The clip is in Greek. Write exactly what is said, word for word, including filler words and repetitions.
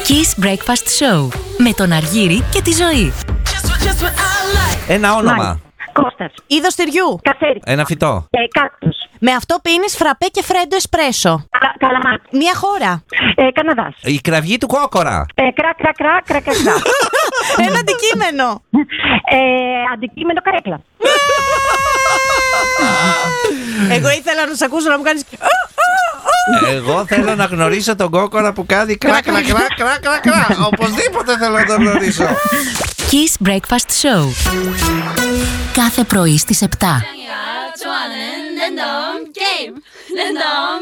Kiss Breakfast Show με τον Αργύρη και τη Ζωή. Ένα όνομα. Κώστας. Είδος τυριού. Καφέρι. Ένα φυτό. Ε, κάκτους. Με αυτό πίνεις φραπέ και φρέντο εσπρέσο. Καλα, καλαμάτι. Μια χώρα. Ε, Καναδάς. Η κραυγή του κόκορα. Ε, κρά, κρά, κρά, κρά, κρά, κρά. Ένα αντικείμενο. ε, αντικείμενο καρέκλα. Εγώ ήθελα να σε ακούσω να μου κάνεις... Εγώ θέλω να γνωρίσω τον κόκορα που κάνει κρά κρά κρά κρά κρά κρά. Οπωσδήποτε θέλω να τον γνωρίσω. Kiss Breakfast Show. Κάθε πρωί στις επτά.